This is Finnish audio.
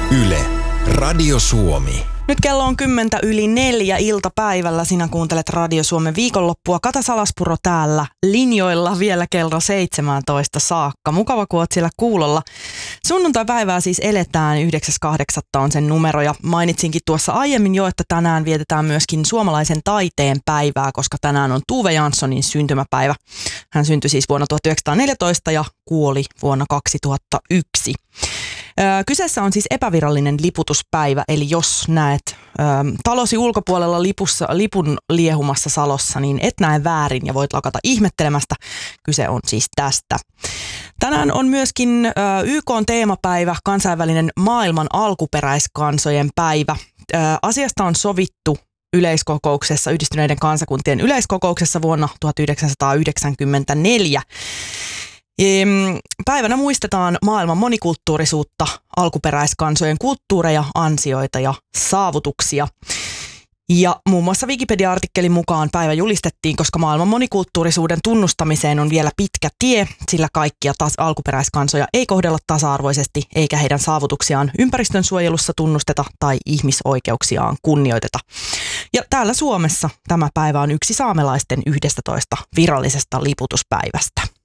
Yle, Radio Suomi. Nyt kello on 4:10 iltapäivällä. Sinä kuuntelet Radio Suomen viikonloppua. Kata Salaspuro täällä linjoilla vielä kello 17 saakka. Mukava, kun oot siellä kuulolla. Sunnuntai-päivää siis eletään, 9.8. on sen numero. Ja mainitsinkin tuossa aiemmin jo, että tänään vietetään myöskin suomalaisen taiteen päivää, koska tänään on Tove Janssonin syntymäpäivä. Hän syntyi siis vuonna 1914 ja kuoli vuonna 2001. Kyseessä on siis epävirallinen liputuspäivä, eli jos näet talosi ulkopuolella lipun liehumassa salossa, niin et näe väärin ja voit lakata ihmettelemästä. Kyse on siis tästä. Tänään on myöskin YK:n teemapäivä, kansainvälinen maailman alkuperäiskansojen päivä. Asiasta on sovittu yleiskokouksessa, Yhdistyneiden kansakuntien yleiskokouksessa vuonna 1994. Päivänä muistetaan maailman monikulttuurisuutta, alkuperäiskansojen kulttuureja, ansioita ja saavutuksia. Ja muun muassa Wikipedia-artikkelin mukaan päivä julistettiin, koska maailman monikulttuurisuuden tunnustamiseen on vielä pitkä tie, sillä kaikkia alkuperäiskansoja ei kohdella tasa-arvoisesti eikä heidän saavutuksiaan ympäristönsuojelussa tunnusteta tai ihmisoikeuksiaan kunnioiteta. Ja täällä Suomessa tämä päivä on yksi saamelaisten 11 virallisesta liputuspäivästä.